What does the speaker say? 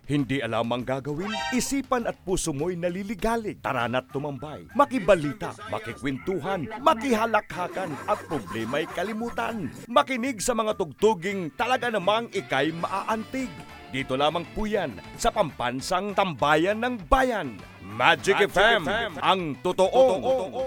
Hindi alam ang gagawin? Isipan at puso mo'y naliligalig. Tara na't tumambay. Makibalita, makikwentuhan, makihalakhakan at problema'y kalimutan. Makinig sa mga tugtuging talaga namang ika'y maaantig. Dito lamang po yan sa Pambansang Tambayan ng Bayan. Magic FM, ang totoong